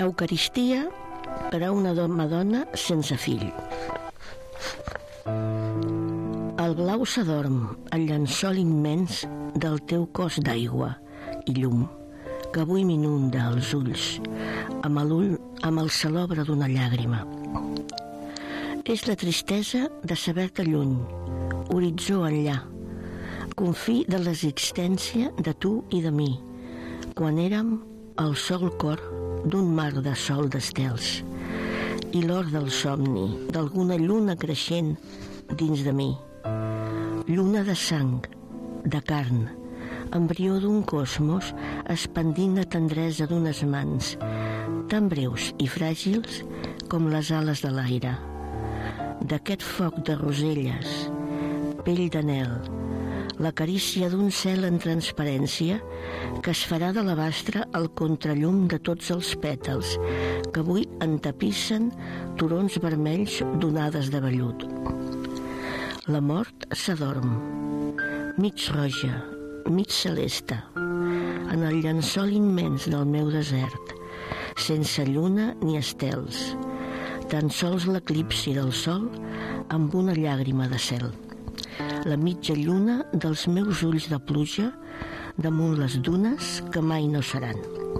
Eucaristia per a una dona sense fill. El blau s'adorm al llençol immens del teu cos d'aigua i llum, que avui m'inunda els ulls amb el salobre d'una llàgrima. És la tristesa de saber-te lluny, horitzó enllà, confí de l'existència de tu i de mi, quan érem el sol cor d'un mar de sol d'estels i l'or del somni d'alguna lluna creixent dins de mi. Lluna de sang, de carn, embrió d'un cosmos expandint la tendresa d'unes mans, tan breus i fràgils com les ales de l'aire. D'aquest foc de roselles, pell d'anel, la carícia d'un cel en transparència que es farà de l'abastre al contrallum de tots els pètals que avui entapissen turons vermells d'onades de vellut. La mort s'adorm, mig roja, mig celeste, en el llençol immens del meu desert, sense lluna ni estels, tan sols l'eclipsi del sol amb una llàgrima de cel. La mitja lluna dels meus ulls de pluja damunt les dunes que mai no seran.